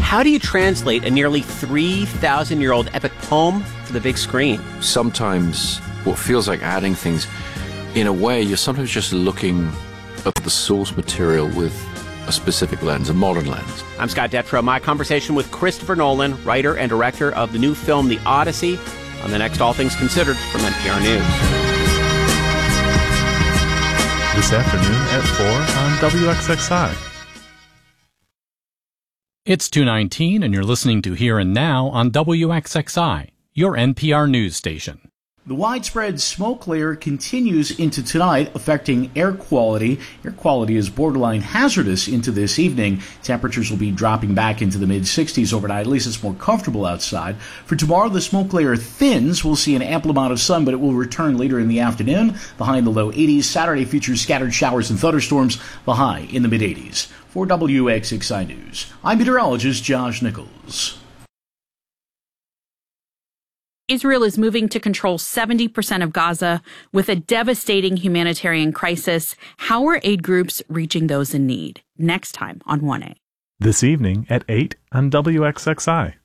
How do you translate a nearly 3,000-year-old epic poem to the big screen? Sometimes what feels like adding things, in a way, you're sometimes just looking at the source material with a specific lens, a modern lens. I'm Scott Detrow. My conversation with Christopher Nolan, writer and director of the new film The Odyssey, on the next All Things Considered from NPR News. This afternoon at 4 on WXXI. It's 2:19 and you're listening to Here and Now on WXXI, your NPR news station. The widespread smoke layer continues into tonight, affecting air quality. Air quality is borderline hazardous into this evening. Temperatures will be dropping back into the mid-60s overnight. At least it's more comfortable outside. For tomorrow, the smoke layer thins. We'll see an ample amount of sun, but it will return later in the afternoon. The high in the low 80s. Saturday features scattered showers and thunderstorms. The high in the mid-80s. For WXXI News, I'm meteorologist Josh Nichols. Israel is moving to control 70% of Gaza with a devastating humanitarian crisis. How are aid groups reaching those in need? Next time on 1A. This evening at 8 on WXXI.